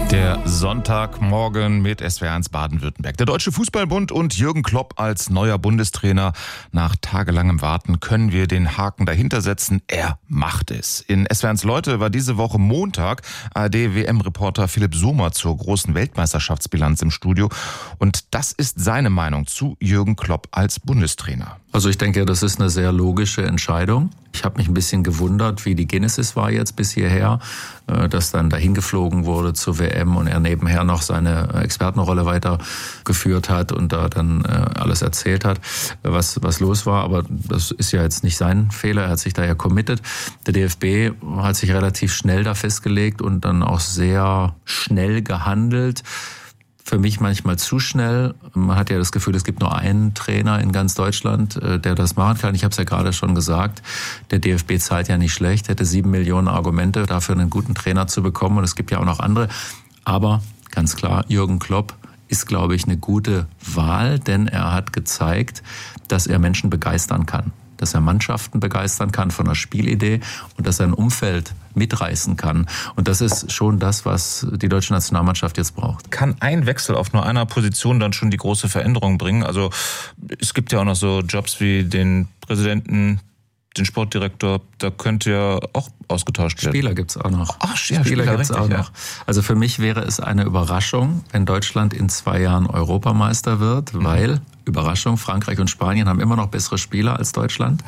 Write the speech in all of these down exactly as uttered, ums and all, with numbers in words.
Der Sonntagmorgen mit S W R eins Baden-Württemberg. Der Deutsche Fußballbund und Jürgen Klopp als neuer Bundestrainer. Nach tagelangem Warten können wir den Haken dahinter setzen. Er macht es. In S W R eins Leute war diese Woche Montag A R D-W M-Reporter Philipp Sohmer zur großen Weltmeisterschaftsbilanz im Studio. Und das ist seine Meinung zu Jürgen Klopp als Bundestrainer. Also ich denke, das ist eine sehr logische Entscheidung. Ich habe mich ein bisschen gewundert, wie die Genesis war jetzt bis hierher, dass dann dahin geflogen wurde zur W M und er nebenher noch seine Expertenrolle weitergeführt hat und da dann alles erzählt hat, was was los war. Aber das ist ja jetzt nicht sein Fehler, er hat sich da ja committed. Der D F B hat sich relativ schnell da festgelegt und dann auch sehr schnell gehandelt. Für mich manchmal zu schnell. Man hat ja das Gefühl, es gibt nur einen Trainer in ganz Deutschland, der das machen kann. Ich habe es ja gerade schon gesagt, der D F B zahlt ja nicht schlecht, hätte sieben Millionen Argumente dafür, einen guten Trainer zu bekommen. Und es gibt ja auch noch andere. Aber ganz klar, Jürgen Klopp ist, glaube ich, eine gute Wahl, denn er hat gezeigt, dass er Menschen begeistern kann. Dass er Mannschaften begeistern kann von der Spielidee und dass er ein Umfeld mitreißen kann. Und das ist schon das, was die deutsche Nationalmannschaft jetzt braucht. Kann ein Wechsel auf nur einer Position dann schon die große Veränderung bringen? Also es gibt ja auch noch so Jobs wie den Präsidenten, den Sportdirektor, da könnte ja auch ausgetauscht werden. Spieler gibt's auch noch. Ach, ja, Spieler, Spieler gibt's richtig, auch ja. noch. Also für mich wäre es eine Überraschung, wenn Deutschland in zwei Jahren Europameister wird, mhm. weil, Überraschung, Frankreich und Spanien haben immer noch bessere Spieler als Deutschland.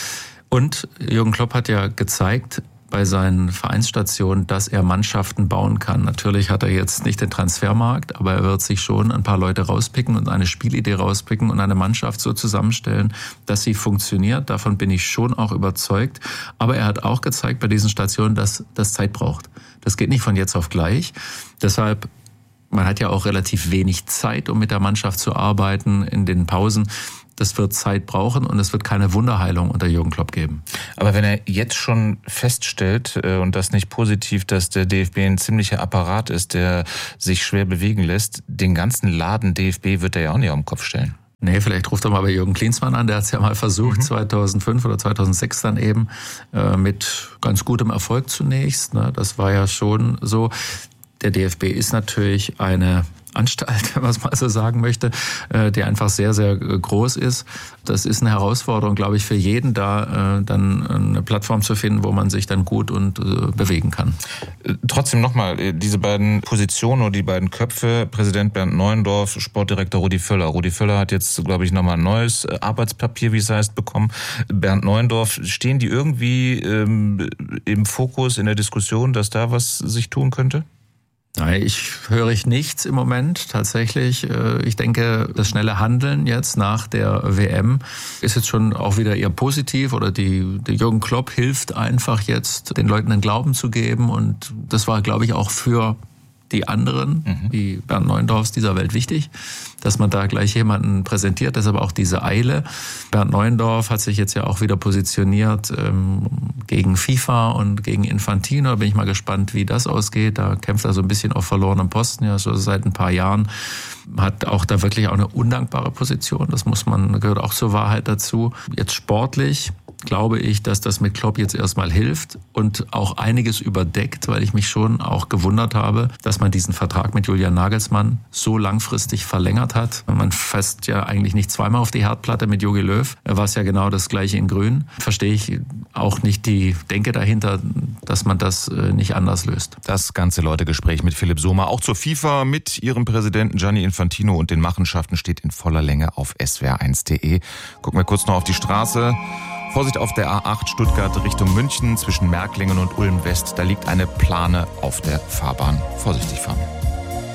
Und Jürgen Klopp hat ja gezeigt bei seinen Vereinsstationen, dass er Mannschaften bauen kann. Natürlich hat er jetzt nicht den Transfermarkt, aber er wird sich schon ein paar Leute rauspicken und eine Spielidee rauspicken und eine Mannschaft so zusammenstellen, dass sie funktioniert. Davon bin ich schon auch überzeugt. Aber er hat auch gezeigt bei diesen Stationen, dass das Zeit braucht. Das geht nicht von jetzt auf gleich. Deshalb, man hat ja auch relativ wenig Zeit, um mit der Mannschaft zu arbeiten in den Pausen. Das wird Zeit brauchen und es wird keine Wunderheilung unter Jürgen Klopp geben. Aber wenn er jetzt schon feststellt, und das nicht positiv, dass der D F B ein ziemlicher Apparat ist, der sich schwer bewegen lässt, den ganzen Laden D F B wird er ja auch nicht auf den Kopf stellen. Nee, vielleicht ruft er mal bei Jürgen Klinsmann an, der hat es ja mal versucht, mhm. zweitausendfünf oder zweitausendsechs dann eben, mit ganz gutem Erfolg zunächst. Das war ja schon so. Der D F B ist natürlich eine Anstalt, wenn man es mal so sagen möchte, die einfach sehr, sehr groß ist. Das ist eine Herausforderung, glaube ich, für jeden, da dann eine Plattform zu finden, wo man sich dann gut und bewegen kann. Trotzdem nochmal, diese beiden Positionen oder die beiden Köpfe, Präsident Bernd Neuendorf, Sportdirektor Rudi Völler. Rudi Völler hat jetzt, glaube ich, nochmal ein neues Arbeitspapier, wie es heißt, bekommen. Bernd Neuendorf, stehen die irgendwie ähm, im Fokus in der Diskussion, dass da was sich tun könnte? Nein, ich höre ich nichts im Moment tatsächlich. Ich denke, das schnelle Handeln jetzt nach der W M ist jetzt schon auch wieder eher positiv oder die, die Jürgen Klopp hilft einfach jetzt, den Leuten den Glauben zu geben und das war, glaube ich, auch für die anderen, mhm. wie Bernd Neuendorfs dieser Welt wichtig, dass man da gleich jemanden präsentiert, deshalb auch diese Eile. Bernd Neuendorf hat sich jetzt ja auch wieder positioniert ähm, gegen FIFA und gegen Infantino. Da bin ich mal gespannt, wie das ausgeht. Da kämpft er so ein bisschen auf verlorenem Posten, ja, so seit ein paar Jahren. Hat auch da wirklich auch eine undankbare Position. Das muss man, gehört auch zur Wahrheit dazu. Jetzt sportlich glaube ich, dass das mit Klopp jetzt erstmal hilft und auch einiges überdeckt, weil ich mich schon auch gewundert habe, dass man diesen Vertrag mit Julian Nagelsmann so langfristig verlängert hat. Man fasst ja eigentlich nicht zweimal auf die Herdplatte mit Jogi Löw. Er war es ja genau das Gleiche in Grün. Verstehe ich auch nicht die Denke dahinter, dass man das nicht anders löst. Das ganze Leute-Gespräch mit Philipp Sohmer, auch zur FIFA mit ihrem Präsidenten Gianni Infantino und den Machenschaften, steht in voller Länge auf S W R eins punkt de. Gucken wir kurz noch auf die Straße. Vorsicht auf der A acht Stuttgart Richtung München zwischen Märklingen und Ulm West. Da liegt eine Plane auf der Fahrbahn. Vorsichtig fahren.